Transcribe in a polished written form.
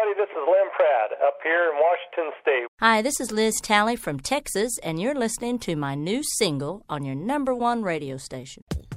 everybody. This is Lynn Pratt up here in Washington State. Hi, this is Liz Talley from Texas, and you're listening to my new single on your #1 radio station.